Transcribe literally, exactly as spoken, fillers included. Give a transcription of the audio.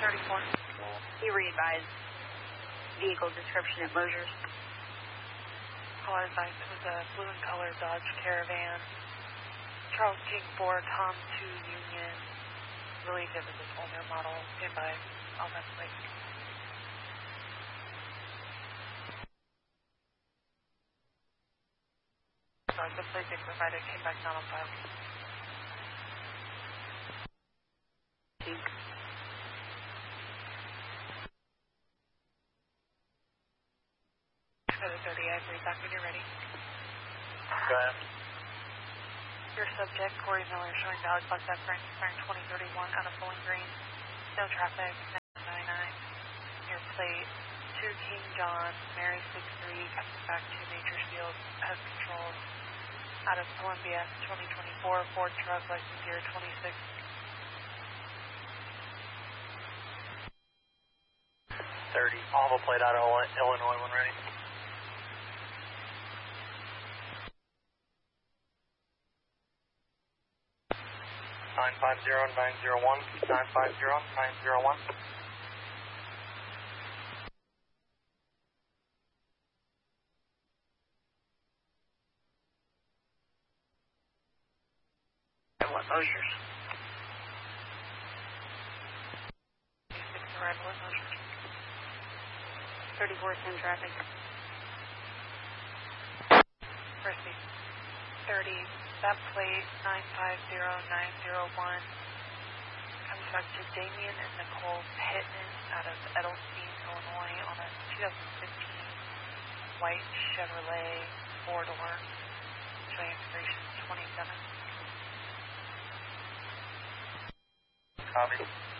thirty-four. He re-advised vehicle description at Mosier's. Call advice was a blue and color Dodge Caravan. Charles King four, Tom two Union. Believe it was an older model. Stand by. I'll have to wait. Sorry, the plate they provided came back not on file. seven thirty, I agree. Back when you're ready. Go ahead. Your subject, Corey Miller, showing valid bus Frank, Frank twenty thirty-one out of Bowling Green. No traffic, nine ninety-nine. Your plate, two King John, Mary six three, coming back to Naturefield, has controls. Out of Columbia, twenty twenty-four, Ford truck, license year twenty-six. thirty. I'll have a plate out of Illinois when ready. nine five zero nine zero one, nine five zero nine zero one. What Mosier's? six arrival at Mosier's. thirty-four ten traffic. Proceed. thirty, that plate, nine five zero nine zero one, comes back to Damien and Nicole Pittman out of Edelstein, Illinois on a two thousand fifteen white Chevrolet four-door, showing expiration twenty-seven. Copy.